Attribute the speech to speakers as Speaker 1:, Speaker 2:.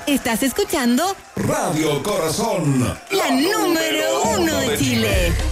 Speaker 1: Estás escuchando
Speaker 2: Radio Corazón,
Speaker 1: la número 1 de Chile.